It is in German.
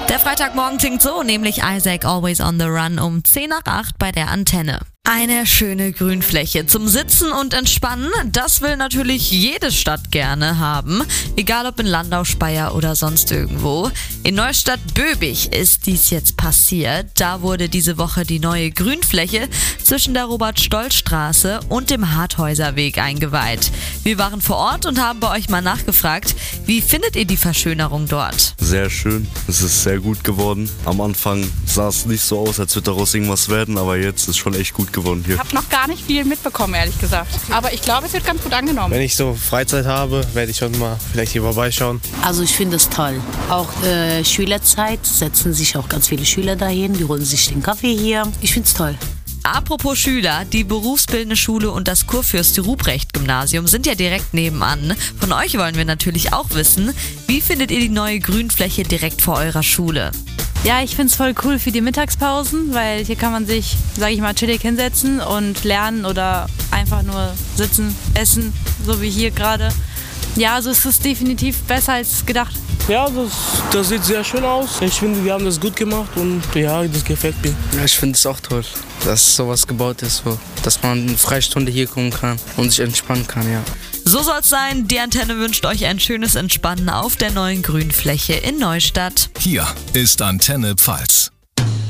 Der Freitagmorgen klingt so, nämlich Isaac Always on the Run um 10 nach 8 bei der Antenne. Eine schöne Grünfläche zum Sitzen und Entspannen, das will natürlich jede Stadt gerne haben, egal ob in Landau, Speyer oder sonst irgendwo. In Neustadt-Böbig ist dies jetzt passiert. Da wurde diese Woche die neue Grünfläche zwischen der Robert-Stolz-Straße und dem Harthäuserweg eingeweiht. Wir waren vor Ort und haben bei euch mal nachgefragt, wie findet ihr die Verschönerung dort? Sehr schön, es ist sehr gut geworden. Am Anfang sah es nicht so aus, als würde daraus irgendwas werden, aber jetzt ist schon echt gut geworden hier. Ich habe noch gar nicht viel mitbekommen, ehrlich gesagt. Aber ich glaube, es wird ganz gut angenommen. Wenn ich so Freizeit habe, werde ich schon mal vielleicht hier vorbeischauen. Also ich finde es toll. Auch Schülerzeit setzen sich auch ganz viele Schüler dahin, die holen sich den Kaffee hier. Ich finde es toll. Apropos Schüler, die berufsbildende Schule und das Kurfürst-Ruprecht-Gymnasium sind ja direkt nebenan. Von euch wollen wir natürlich auch wissen, wie findet ihr die neue Grünfläche direkt vor eurer Schule? Ja, ich finde es voll cool für die Mittagspausen, weil hier kann man sich, sage ich mal, chillig hinsetzen und lernen oder einfach nur sitzen, essen, so wie hier gerade. Ja, also es ist definitiv besser als gedacht. Ja, das sieht sehr schön aus. Ich finde, wir haben das gut gemacht und ja, das gefällt mir. Ja, ich finde es auch toll, dass sowas gebaut ist, so, dass man eine Freistunde hier kommen kann und sich entspannen kann, ja. So soll's sein. Die Antenne wünscht euch ein schönes Entspannen auf der neuen Grünfläche in Neustadt. Hier ist Antenne Pfalz.